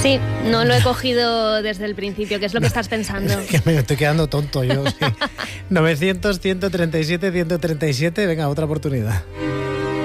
Sí, no lo he cogido desde el principio, ¿qué es lo que estás pensando? Que me estoy quedando tonto yo, sí. 900, 137, 137, venga, otra oportunidad.